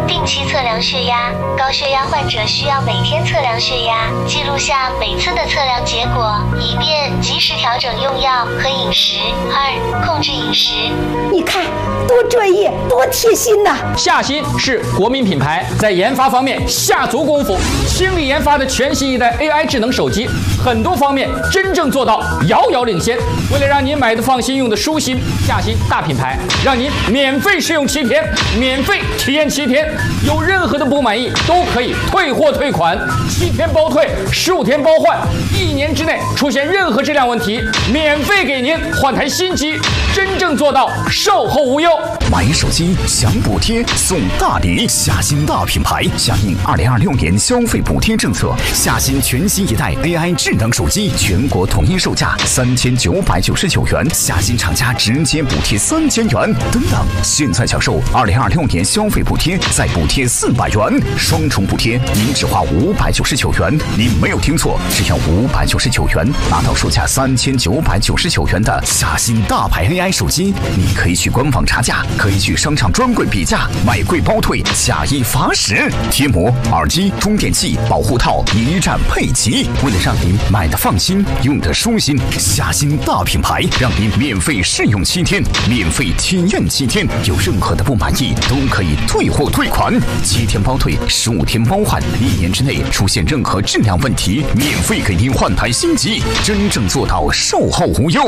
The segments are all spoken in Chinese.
定期测量血压，高血压患者需要每天测量血压，记录下每次的测量结果，以便及时调整用药和饮食。2、控制饮食。 你看，多专业，多贴心呐！ 夏新是国民品牌，在研发方面下足功夫，倾力研发的全新一代 AI 智能手机，很多方面真正做到遥遥领先。为了让您买的放心，用的舒心，夏新大品牌让您免费试用7天，免费体验7天，有任何的不满意都可以退货退款，7天包退，15天包换，1年之内出现任何质量问题，免费给您换台新机，真正做到售后无忧。 买手机享补贴送大礼，夏新大品牌响应2026年消费补贴政策，夏新全新一代 AI 智能手机全国统一售价3999元，夏新厂家直接补贴3000元等等。现在享受2026年消费补贴，再补贴400元，双重补贴，您只花599元。您没有听错，只要599元，拿到售价3999元的夏新大牌 AI 手机。你可以去官网查价，可以去商场专柜比价，买贵包退，假一罚10。贴膜、耳机、充电器、保护套一站配齐。为了让您买的放心，用的舒心，夏新大品牌让您免费试用7天，免费体验7天，有任何的不满意都可以退货退款，7天包退，15天包换，1年之内出现任何质量问题，免费给您换台新机，真正做到售后无忧。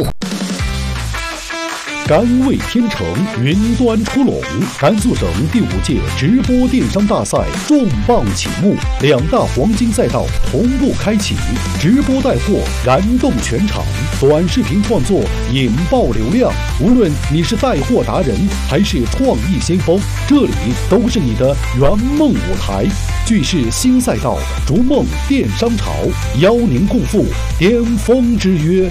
甘味天成云端出笼，甘肃省第5届直播电商大赛重磅启幕，2大黄金赛道同步开启，直播带货燃动全场，短视频创作引爆流量。无论你是带货达人还是创意先锋，这里都是你的圆梦舞台。聚世新赛道，逐梦电商潮，邀您共赴巅峰之约。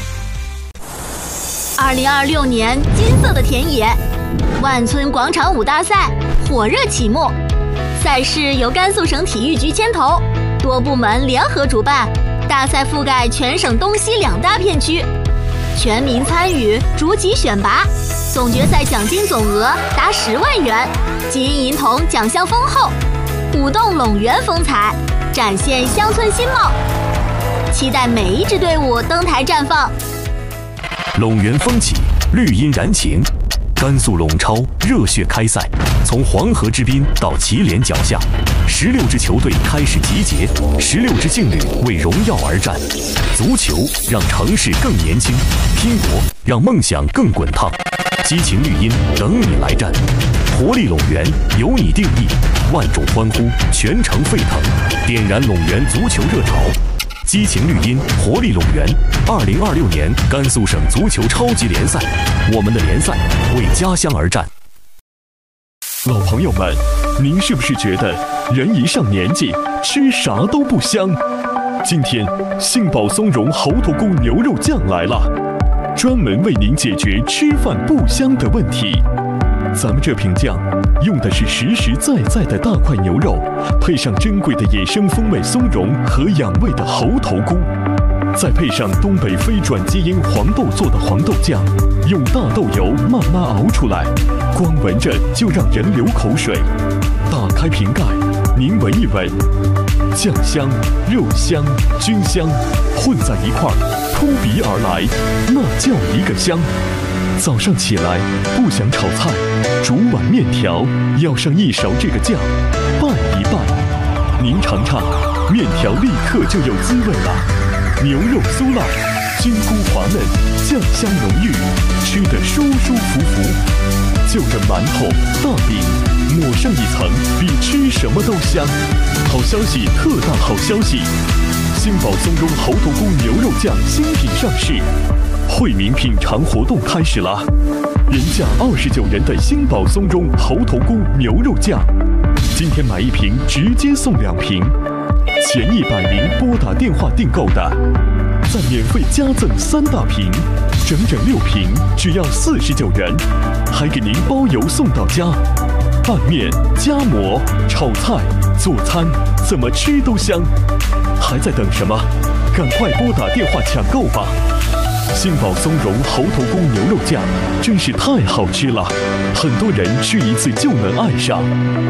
2026年金色的田野，万村广场舞大赛火热启幕。赛事由甘肃省体育局牵头，多部门联合主办，大赛覆盖全省东西2大片区，全民参与，逐级选拔，总决赛奖金总额达10万元，金银铜奖项丰厚，舞动陇源风采，展现乡村新貌。期待每一支队伍登台绽放。 陇源风起，绿荫燃情，甘肃陇超热血开赛，从黄河之滨到祁连脚下，16支球队开始集结，16支劲旅为荣耀而战。足球让城市更年轻，拼搏让梦想更滚烫。激情绿茵等你来战，活力陇源由你定义，万众欢呼，全城沸腾，点燃陇源足球热潮。激情绿茵，活力陇源，2026年甘肃省足球超级联赛，我们的联赛为家乡而战。 老朋友们，您是不是觉得人一上年纪吃啥都不香？今天杏宝松茸猴头菇牛肉酱来了，专门为您解决吃饭不香的问题。咱们这瓶酱用的是实实在在的大块牛肉，配上珍贵的野生风味松茸和养胃的猴头菇，再配上东北非转基因黄豆做的黄豆酱，用大豆油慢慢熬出来，光闻着就让人流口水。打开瓶盖，您闻一闻，酱香、肉香、菌香混在一块儿，扑鼻而来，那叫一个香。早上起来不想炒菜，煮碗面条，要上一勺这个酱，拌一拌。您尝尝，面条立刻就有滋味了。牛肉酥烂，菌菇滑嫩，酱香浓郁，吃得舒舒服服。就着馒头、大饼，抹上一层，比吃什么都香。好消息，特大好消息！杏宝松茸猴头菇牛肉酱新品上市。惠民品尝活动开始了，原价29元的杏宝松茸猴头菇牛肉酱，今天买1瓶直接送2瓶，前100名拨打电话订购的，再免费加赠3大瓶，整整6瓶只要49元，还给您包邮送到家。拌面、夹馍、炒菜、做餐，怎么吃都香。还在等什么？赶快拨打电话抢购吧！杏宝松茸猴头菇牛肉酱真是太好吃了，很多人吃一次就能爱上。